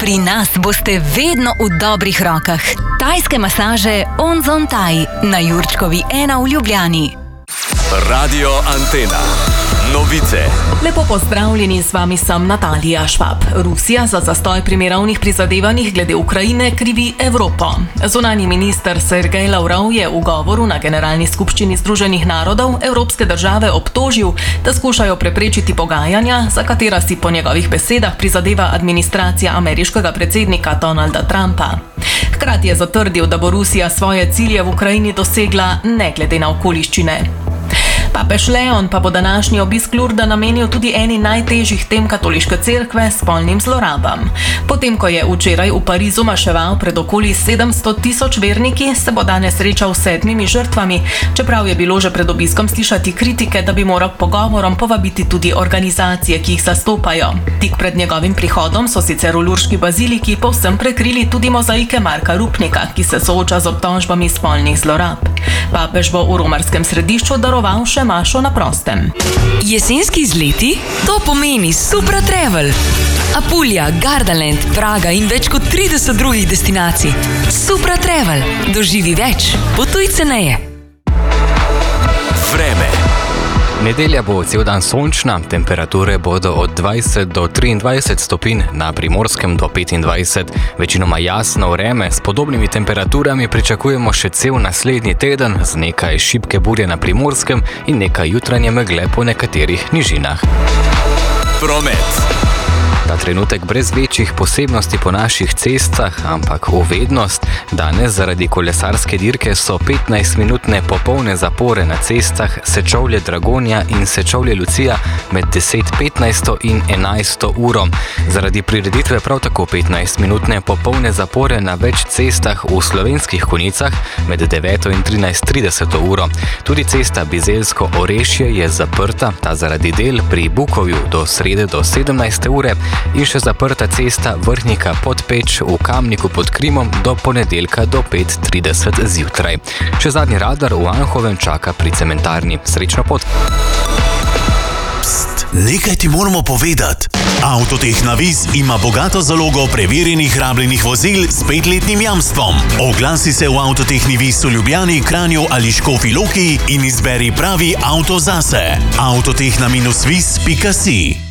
Pri nas boste vedno v dobrih rokah. Tajske masaže Onzon Thai na Jurčkovi 1 v Ljubljani. Radio Antena. Novice. Lepo pozdravljeni, z vami sem Natalija Švab. Rusija za zastoj pri mirovnih prizadevanjih glede Ukrajine krivi Evropo. Zunanji minister Sergej Lavrov je v govoru na Generalni skupščini Združenih narodov evropske države obtožil, da skušajo preprečiti pogajanja, za katera si po njegovih besedah prizadeva administracija ameriškega predsednika Donalda Trumpa. Hkrati je zatrdil, da bo Rusija svoje cilje v Ukrajini dosegla ne glede na okoliščine. Papež Leon pa bo današnji obisk Lurda namenil tudi eni najtežjih tem katoliške cerkve, spolnim zlorabam. Potem, ko je včeraj v Parizu maševal pred okoli 700 tisoč verniki, se bo danes srečal s 7 žrtvami, čeprav je bilo že pred obiskom slišati kritike, da bi moral k pogovorom povabiti tudi organizacije, ki jih zastopajo. Tik pred njegovim prihodom so sicer v lurški baziliki povsem prekrili tudi mozaike Marka Rupnika, ki se sooča z obtožbami spolnih zlorab. Papež bo v romarskem središču daroval še mašo na prostem. Jesenski izleti? To pomeni Supra Travel. Apulija, Gardaland, Praga in več kot 30 drugih destinacij. Supra Travel. Doživi več. Potuj ceneje. Vreme. Nedelja bo cel dan sončna, temperature bodo od 20 do 23 stopinj, na Primorskem do 25, večinoma jasno vreme, s podobnimi temperaturami pričakujemo še cel naslednji teden z nekaj šibke burje na Primorskem in nekaj jutranje megle po nekaterih nižinah. Promet. Ta trenutek brez večjih posebnosti po naših cestah, ampak v vednost. Danes zaradi kolesarske dirke so 15-minutne popolne zapore na cestah Sečovlje Dragonja in Sečovlje Lucija med 10:15 in 11 uro. Zaradi prireditve prav tako 15-minutne popolne zapore na več cestah v Slovenskih Konjicah med 9 in 13:30 uro. Tudi cesta Bizeljsko-Orešje je zaprta, ta zaradi del pri Bukovju do srede do 17 ure. In še zaprta cesta Vrhnika Podpeč v Kamniku pod Krimom do ponedeljka do 5:30 zjutraj. Še zadnji radar v Anhovem čaka pri cementarni. Srečno pot! Pst, nekaj ti moramo povedati. Avtotehna Vis ima bogato zalogo preverjenih rabljenih vozil s 5-letnim jamstvom. Oglasi se v Avtotehni Vis v Ljubljani, Kranju ali Škofji Loki in izberi pravi avto zase. Avtotehna-vis.si